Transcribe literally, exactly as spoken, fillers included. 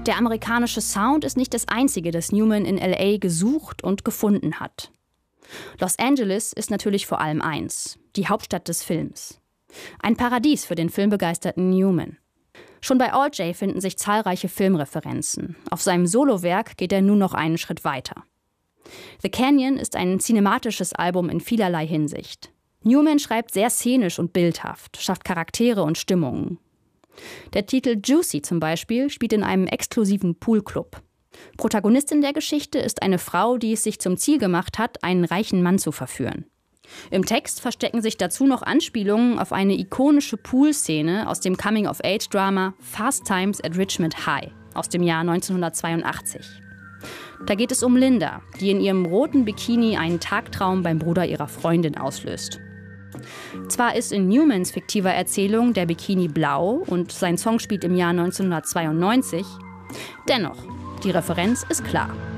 Der amerikanische Sound ist nicht das einzige, das Newman in L A gesucht und gefunden hat. Los Angeles ist natürlich vor allem eins: die Hauptstadt des Films. Ein Paradies für den filmbegeisterten Newman. Schon bei All Jay finden sich zahlreiche Filmreferenzen. Auf seinem Solowerk geht er nun noch einen Schritt weiter. The Canyon ist ein cinematisches Album in vielerlei Hinsicht. Newman schreibt sehr szenisch und bildhaft, schafft Charaktere und Stimmungen. Der Titel Juicy zum Beispiel spielt in einem exklusiven Poolclub. Protagonistin der Geschichte ist eine Frau, die es sich zum Ziel gemacht hat, einen reichen Mann zu verführen. Im Text verstecken sich dazu noch Anspielungen auf eine ikonische Poolszene aus dem Coming-of-Age-Drama Fast Times at Richmond High aus dem Jahr neunzehnhundertzweiundachtzig. Da geht es um Linda, die in ihrem roten Bikini einen Tagtraum beim Bruder ihrer Freundin auslöst. Zwar ist in Newmans fiktiver Erzählung der Bikini blau und sein Song spielt im Jahr neunzehnhundertzweiundneunzig, dennoch, die Referenz ist klar.